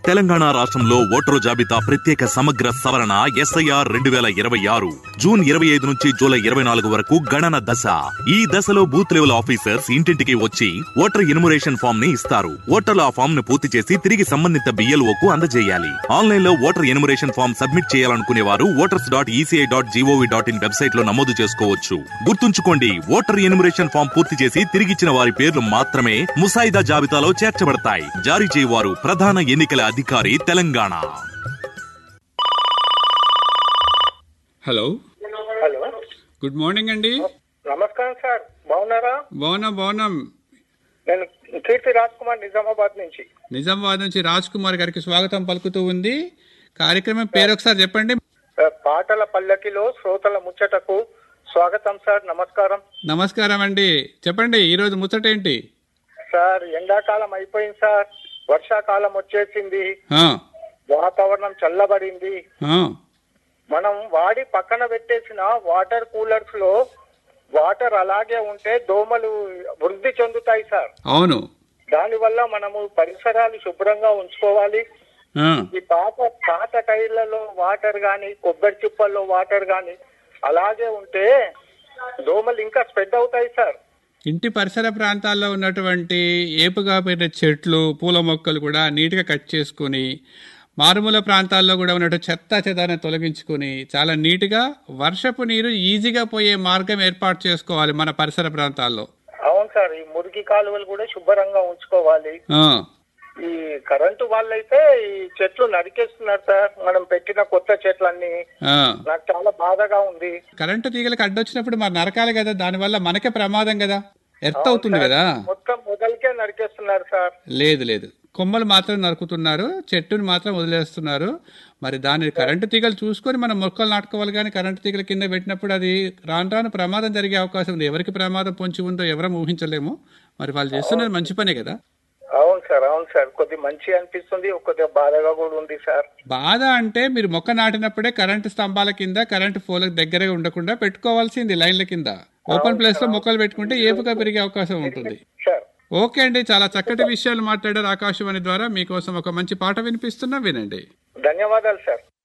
తెలంగాణ రాష్ట్రంలో ఓటరు జాబితా ప్రత్యేక సమగ్ర సవరణ SIR 2026 జూన్ 25 నుంచి జూలై 24 వరకు గణన దశ. ఈ దశలో బూత్ లెవెల్ ఆఫీసర్స్ ఇంటింటికి వచ్చి ఓటర్ ఎన్యుమరేషన్ ఫామ్ ని ఇస్తారు. ఓటర్లు ఆ ఫామ్ ను పూర్తి చేసి తిరిగి సంబంధిత BLO కు అందజేయాలి. ఆన్లైన్ లో ఓటర్ ఎన్యుమరేషన్ ఫామ్ సబ్మిట్ చేయాలనుకునే వారు voters.eci.gov.in వెబ్సైట్ లో నమోదు చేసుకోవచ్చు. గుర్తుంచుకోండి, ఓటర్ ఎన్యుమరేషన్ ఫామ్ పూర్తి చేసి తిరిగిచ్చిన వారి పేర్లు మాత్రమే ముసాయిదా జాబితాలో చేర్చబడతాయి. జారీ చేయవారు ప్రధాన ఎన్నికల అధికారి, Telangana. Hello hello, good morning అండి. నమస్కారం సార్, బాగున్నారా? బాగున్నాం. నేను కీర్తి రాజ్ కుమార్, నిజామాబాద్ నుంచి రాజ్ కుమార్ గారికి స్వాగతం పలుకుతూ ఉంది. కార్యక్రమం పేరు ఒకసారి చెప్పండి. పాటల పల్లకిలో శ్రోతల ముచ్చటకు స్వాగతం సార్. నమస్కారం అండి. చెప్పండి, ఈ రోజు ముచ్చట ఏంటి సార్? ఎండాకాలం అయిపోయింది సార్, వర్షాకాలం వచ్చేసింది, వాతావరణం చల్లబడింది. మనం వాడి పక్కన పెట్టేసిన వాటర్ కూలర్స్ లో వాటర్ అలాగే ఉంటే దోమలు వృద్ధి చెందుతాయి సార్. అవును, దానివల్ల మనము పరిసరాలు శుభ్రంగా ఉంచుకోవాలి. ఈ పాత టైర్లలో వాటర్ గాని, కొబ్బరి చిప్పల్లో వాటర్ గాని అలాగే ఉంటే దోమలు ఇంకా స్ప్రెడ్ అవుతాయి సార్. ఇంటి పరిసర ప్రాంతాల్లో ఉన్నటువంటి ఏపుగా పెరిగే చెట్లు, పూల మొక్కలు కూడా నీట్గా కట్ చేసుకుని, మారుమూల ప్రాంతాల్లో కూడా ఉన్నట్టు చెత్తని తొలగించుకుని చాలా నీట్గా వర్షపు నీరు ఈజీగా పోయే మార్గం ఏర్పాటు చేసుకోవాలి మన పరిసర ప్రాంతాల్లో. అవును సార్, ఈ మురికి కాలువలు కూడా శుభ్రంగా ఉంచుకోవాలి. ఈ కరెంటు వాళ్ళైతే ఈ చెట్లు నరికేస్తున్నారు సార్, మనం పెట్టిన కొత్త చెట్లన్నీ. నాకు చాలా బాధగా ఉంది. కరెంటు తీగలకు అడ్డొచ్చినప్పుడు మరి నరకాలి కదా, దానివల్ల మనకే ప్రమాదం కదా, ఎర్త్ అవుతుంది కదా. మొత్తం మొదలకే నరికేస్తున్నారు సార్. లేదు, కొమ్మలు మాత్రం నరుకుతున్నారు, చెట్టుని మాత్రం వదిలేస్తున్నారు. మరి దాని కరెంటు తీగలు చూసుకొని మనం మొక్కలు నాటుకోవాలి, కానీ కరెంటు తీగల కింద పెట్టినప్పుడు అది రాను ప్రమాదం జరిగే అవకాశం ఉంది. ఎవరికి ప్రమాదం పొంచి ఉందో ఎవరం ఊహించలేము. మరి వాళ్ళు చేస్తున్నది మంచి పనే కదా. అవును సార్, కొద్ది మంచి అనిపిస్తుంది, కొద్దిగా బాధగా కూడా ఉంది సార్. బాధ అంటే మీరు మొక్క నాటినప్పుడే కరెంటు స్తంభాల కింద, కరెంటు పోలకు దగ్గరగా ఉండకుండా పెట్టుకోవాల్సింది లైన్ల కింద. ఓపెన్ ప్లేస్ లో మొక్కలు పెట్టుకుంటే ఏపుగా పెరిగే అవకాశం ఉంటుంది. ఓకే అండి, చాలా చక్కటి విషయాలు మాట్లాడారు. ఆకాశవాణి ద్వారా మీకోసం ఒక మంచి పాట వినిపిస్తున్నా, వినండి. ధన్యవాదాలు సార్.